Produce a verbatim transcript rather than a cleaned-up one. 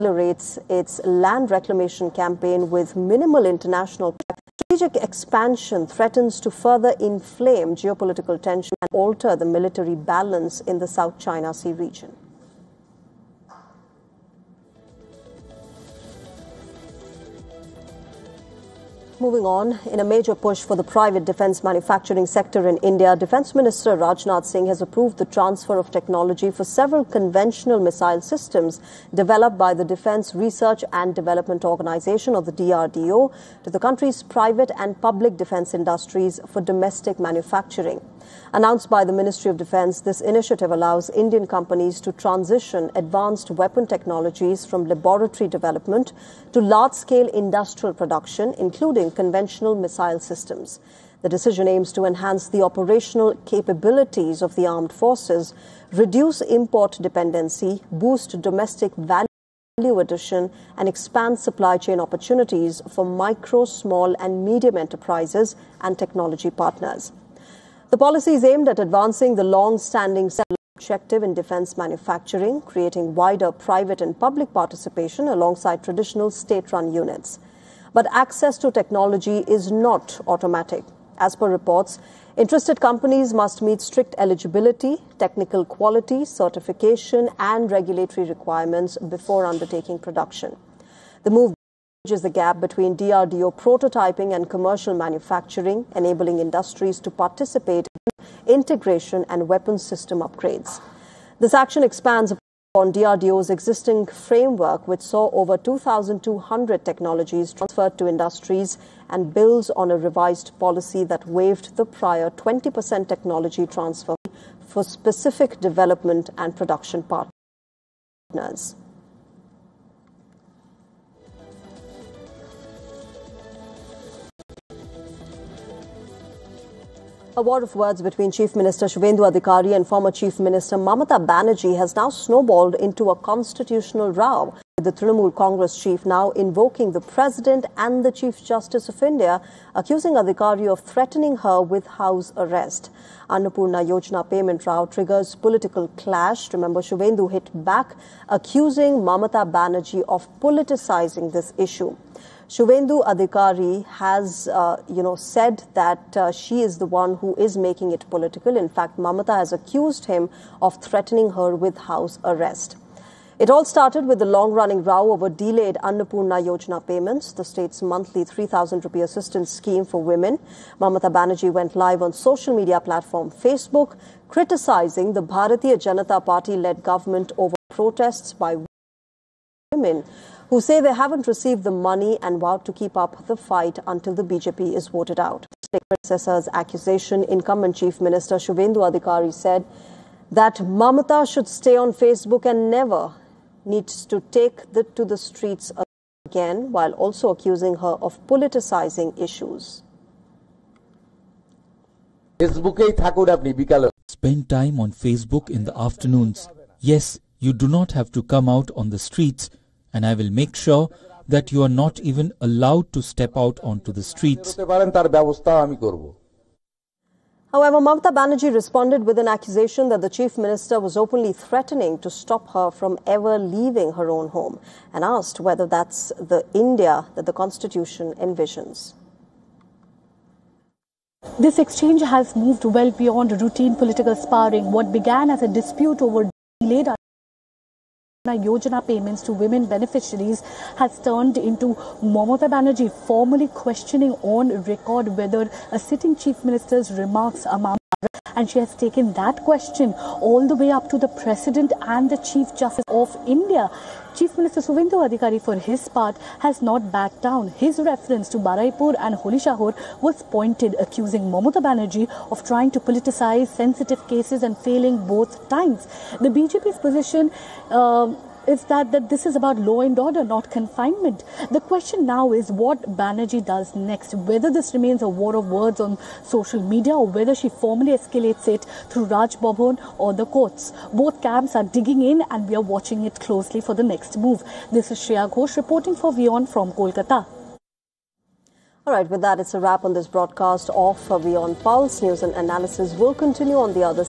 accelerates its land reclamation campaign with minimal international strategic expansion threatens to further inflame geopolitical tension and alter the military balance in the South China Sea region. Moving on, in a major push for the private defence manufacturing sector in India, Defence Minister Rajnath Singh has approved the transfer of technology for several conventional missile systems developed by the Defence Research and Development Organisation, or the D R D O, to the country's private and public defence industries for domestic manufacturing. Announced by the Ministry of Defence, this initiative allows Indian companies to transition advanced weapon technologies from laboratory development to large-scale industrial production, including conventional missile systems. The decision aims to enhance the operational capabilities of the armed forces, reduce import dependency, boost domestic value addition, and expand supply chain opportunities for micro, small, and medium enterprises and technology partners. The policy is aimed at advancing the long-standing objective in defence manufacturing, creating wider private and public participation alongside traditional state-run units. But access to technology is not automatic. As per reports, interested companies must meet strict eligibility, technical quality, certification, and regulatory requirements before undertaking production. The move bridges the gap between D R D O prototyping and commercial manufacturing, enabling industries to participate in integration and weapons system upgrades. This action expands upon D R D O's existing framework, which saw over two thousand two hundred technologies transferred to industries, and builds on a revised policy that waived the prior twenty percent technology transfer for specific development and production partners. A war of words between Chief Minister Shubhendu Adhikari and former Chief Minister Mamata Banerjee has now snowballed into a constitutional row, with the Trinamool Congress chief now invoking the President and the Chief Justice of India, accusing Adhikari of threatening her with house arrest. Annapurna Yojana payment row triggers political clash. Remember, Shubhendu hit back, accusing Mamata Banerjee of politicizing this issue. Shubhendu Adhikari has, uh, you know, said that uh, she is the one who is making it political. In fact, Mamata has accused him of threatening her with house arrest. It all started with the long-running row over delayed Annapurna Yojana payments, the state's monthly three thousand rupee assistance scheme for women. Mamata Banerjee went live on social media platform Facebook, criticizing the Bharatiya Janata Party-led government over protests by women who say they haven't received the money and vowed to keep up the fight until the B J P is voted out. State predecessor's accusation, incumbent Chief Minister Shubhendu Adhikari said that Mamata should stay on Facebook and never needs to take the, to the streets again, while also accusing her of politicizing issues. Spend time on Facebook in the afternoons. Yes, you do not have to come out on the streets, and I will make sure that you are not even allowed to step out onto the streets. However, Mamata Banerjee responded with an accusation that the Chief Minister was openly threatening to stop her from ever leaving her own home, and asked whether that's the India that the Constitution envisions. This exchange has moved well beyond routine political sparring. What began as a dispute over delayed Yojana payments to women beneficiaries has turned into Mamata Banerjee formally questioning on record whether a sitting Chief Minister's remarks are, and she has taken that question all the way up to the President and the Chief Justice of India. Chief Minister Shubhendu Adhikari, for his part, has not backed down. His reference to Baraipur and Holishahur was pointed, accusing Mamata Banerjee of trying to politicize sensitive cases and failing both times. The B J P's position uh, is that, that this is about law and order, not confinement. The question now is what Banerjee does next, whether this remains a war of words on social media or whether she formally escalates it through Raj Bhavan or the courts. Both camps are digging in, and we are watching it closely for the next move. This is Shreya Ghosh reporting for WION from Kolkata. All right, with that, it's a wrap on this broadcast of WION Pulse. News and analysis will continue on the other